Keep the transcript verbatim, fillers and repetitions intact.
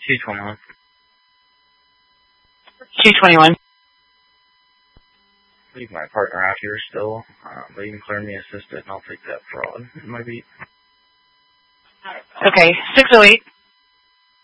two twenty-one. two twenty-one. Leave my partner out here still, uh, but you can clear me assisted and I'll take that fraud in my beat. Okay, six oh eight.